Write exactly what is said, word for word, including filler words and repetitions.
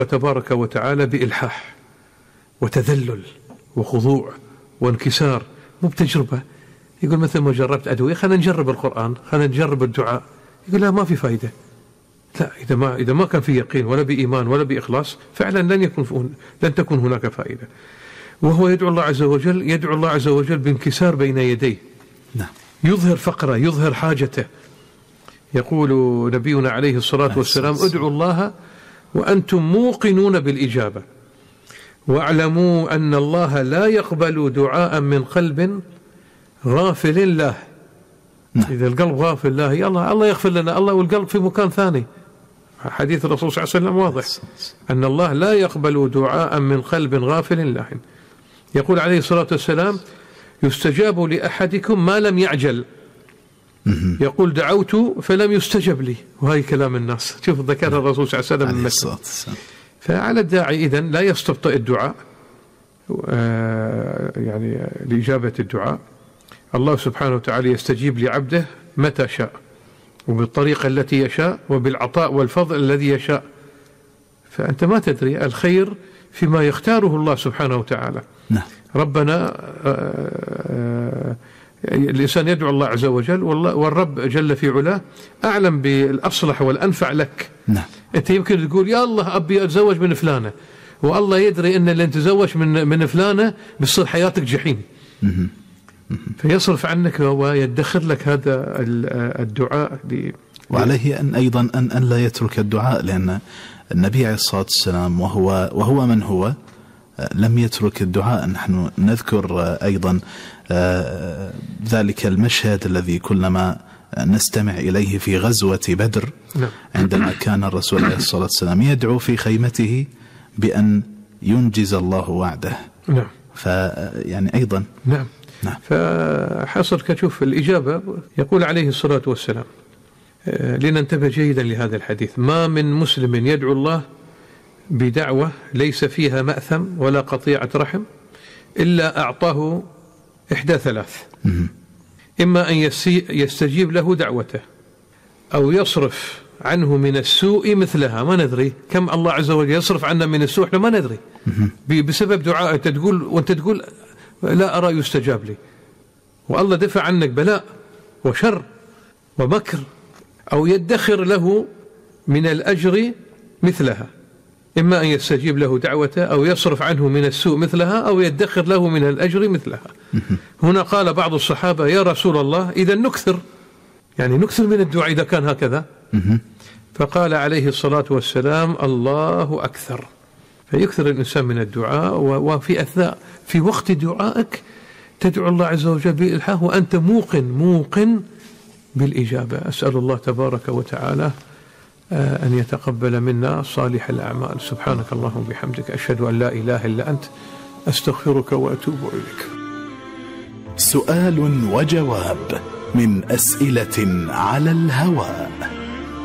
تبارك وتعالى بإلحاح وتذلل وخضوع وانكسار، مو بتجربة. يقول مثل ما جربت أدوية خلينا نجرب القرآن، خلينا نجرب الدعاء. يقول لا ما في فايدة. لا، إذا ما إذا ما كان في يقين ولا بإيمان ولا بإخلاص فعلا لن يكون لن تكون هناك فائدة. وهو يدعو الله عز وجل يدعو الله عز وجل بانكسار بين يديه. نعم. يظهر فقره، يظهر حاجته. يقول نبينا عليه الصلاة والسلام: ادعوا الله وأنتم موقنون بالإجابة، واعلموا أن الله لا يقبل دعاء من قلب غافل له. نعم. إذا القلب غافل له، يا الله الله يغفر لنا، الله والقلب في مكان ثاني. حديث الرسول صلى الله عليه وسلم واضح أن الله لا يقبل دعاء من قلب غافل له. يقول عليه الصلاة والسلام: يستجاب لأحدكم ما لم يعجل. يقول: دعوت فلم يستجب لي. وهي كلام الناس. شوف ذكر الرسول صلى الله عليه وسلم. فعلى الداعي إذن لا يستبطئ الدعاء يعني لإجابة الدعاء. الله سبحانه وتعالى يستجيب لعبده متى شاء وبالطريقة التي يشاء وبالعطاء والفضل الذي يشاء. فأنت ما تدري، الخير فيما يختاره الله سبحانه وتعالى. نعم. ربنا الإنسان يدعو الله عز وجل، والرب جل في علاه أعلم بالأصلح والأنفع لك. نعم. أنت يمكن تقول: يا الله أبي أتزوج من فلانة، والله يدري أن اللي تزوج من من فلانة بتصير حياتك جحيم. فيصرف عنك ويدخر لك هذا الدعاء. وعليه أن أيضا أن أن لا يترك الدعاء، لأن النبي عليه الصلاة والسلام وهو وهو من هو لم يترك الدعاء. نحن نذكر أيضا ذلك المشهد الذي كلما نستمع إليه في غزوة بدر، عندما كان الرسول عليه الصلاة والسلام يدعو في خيمته بأن ينجز الله وعده. نعم. فيعني أيضا نعم. نعم. فحصل كشوف الإجابة. يقول عليه الصلاة والسلام، لننتبه جيدا لهذا الحديث: ما من مسلم يدعو الله بدعوة ليس فيها مأثم ولا قطيعة رحم إلا أعطاه إحدى ثلاث: إما أن يستجيب له دعوته، أو يصرف عنه من السوء مثلها. ما ندري كم الله عز وجل يصرف عنا من السوء، احنا ما ندري بسبب دعاء تقول وانت تقول لا أرى يستجاب لي، والله دفع عنك بلاء وشر ومكر. أو يدخر له من الأجر مثلها، إما أن يستجيب له دعوته، أو يصرف عنه من السوء مثلها، أو يدخر له من الأجر مثلها. هنا قال بعض الصحابة: يا رسول الله إذا نكثر، يعني نكثر من الدعاء إذا كان هكذا. فقال عليه الصلاة والسلام: الله أكثر. فيكثر الإنسان من الدعاء، وفي أثناء في وقت دعائك تدعو الله عز وجل بإلحاح وأنت موقن موقن بالإجابة. أسأل الله تبارك وتعالى أن يتقبل منا صالح الأعمال. سبحانك اللهم وبحمدك، أشهد أن لا إله إلا أنت، أستغفرك وأتوب إليك. سؤال وجواب من أسئلة على الهواء.